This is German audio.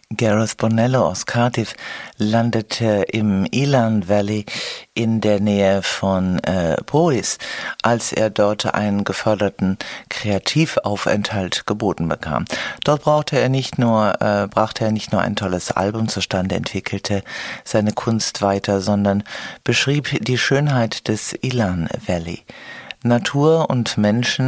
Gareth Bonello aus Cardiff landete im Elan Valley in der Nähe von Powys, als er dort einen geförderten Kreativaufenthalt geboten bekam. Dort brachte er nicht nur ein tolles Album zustande, entwickelte seine Kunst weiter, sondern beschrieb die Schönheit des Elan Valley. Natur und Menschen